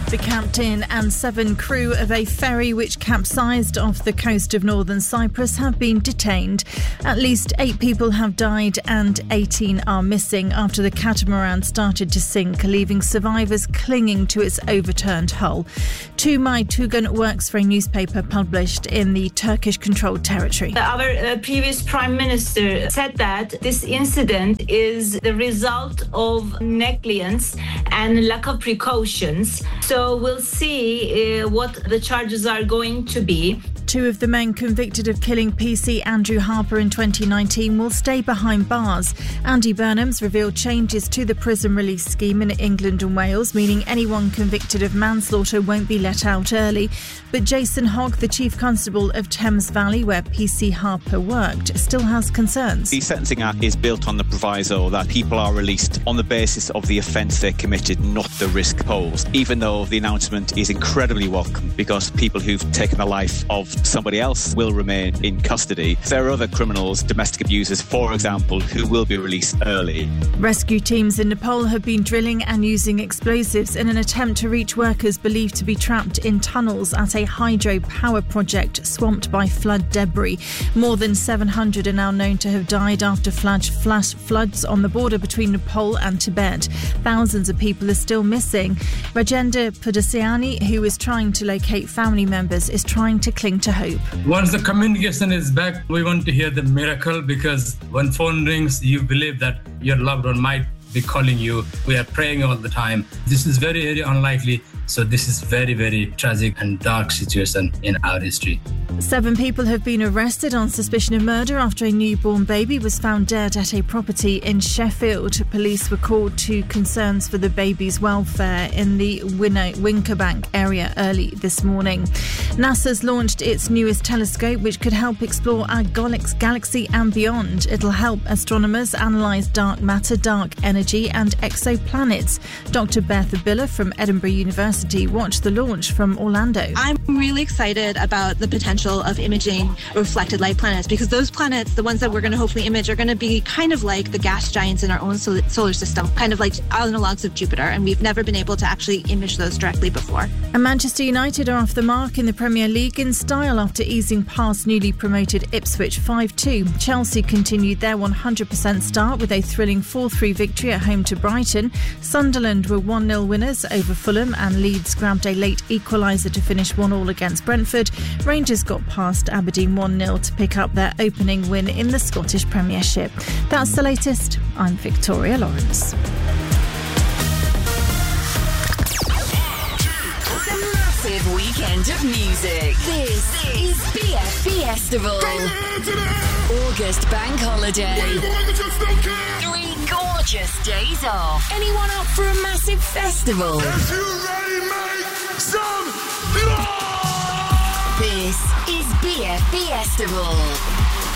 The captain and 7 crew of a ferry which capsized off the coast of northern Cyprus have been detained. At least 8 people have died and 18 are missing after the catamaran started to sink, leaving survivors clinging to its overturned hull. Tumay Tugan works for a newspaper published in the Turkish-controlled territory. Our previous Prime Minister said that this incident is the result of negligence and lack of precautions. So we'll see what the charges are going to be. 2 of the men convicted of killing PC Andrew Harper in 2019 will stay behind bars. Andy Burnham's revealed changes to the prison release scheme in England and Wales, meaning anyone convicted of manslaughter won't be let out early. But Jason Hogg, the Chief Constable of Thames Valley, where PC Harper worked, still has concerns. The Sentencing Act is built on the proviso that people are released on the basis of the offence they committed, not the risk posed, even though the announcement is incredibly welcome because people who've taken the life of somebody else will remain in custody. There are other criminals, domestic abusers, for example, who will be released early. Rescue teams in Nepal have been drilling and using explosives in an attempt to reach workers believed to be trapped in tunnels at a hydropower project swamped by flood debris. More than 700 are now known to have died after flash floods on the border between Nepal and Tibet. Thousands of people are still missing. Rajendra Pudasiani, who is trying to locate family members, is trying to cling to hope. Once the communication is back, we want to hear the miracle, because when phone rings, you believe that your loved one might be calling you. We are praying all the time. This is very, very unlikely. So this is very, very tragic and dark situation in our history. 7 people have been arrested on suspicion of murder after a newborn baby was found dead at a property in Sheffield. Police were called to concerns for the baby's welfare in the Wincobank area early this morning. NASA's launched its newest telescope, which could help explore our galaxy and beyond. It'll help astronomers analyse dark matter, dark energy and exoplanets. Dr. Beth Biller from Edinburgh University watched the launch from Orlando. I'm really excited about the potential of imaging reflected light planets, because those planets, the ones that we're going to hopefully image, are going to be kind of like the gas giants in our own solar system, kind of like analogues of Jupiter, and we've never been able to actually image those directly before. And Manchester United are off the mark in the Premier League in style after easing past newly promoted Ipswich 5-2. Chelsea continued their 100% start with a thrilling 4-3 victory at home to Brighton. Sunderland were 1-0 winners over Fulham, and Leeds grabbed a late equaliser to finish 1-1 against Brentford. Rangers got past Aberdeen 1-0 to pick up their opening win in the Scottish Premiership. That's the latest. I'm Victoria Lawrence. It's a massive weekend of music. This is BF Festival. August Bank Holiday. 3 gorgeous days off. Anyone up for a massive festival? If you ready, make some noise! This is BF Festival.